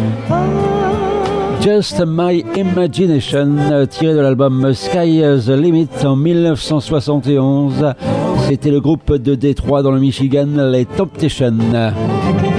Just My Imagination, tiré de l'album Sky the Limit en 1971. C'était le groupe de Détroit dans le Michigan, les Temptations.